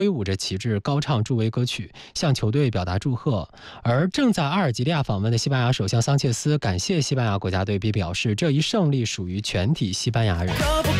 挥舞着旗帜，高唱助威歌曲，向球队表达祝贺。而正在阿尔及利亚访问的西班牙首相桑切斯感谢西班牙国家队，并表示这一胜利属于全体西班牙人。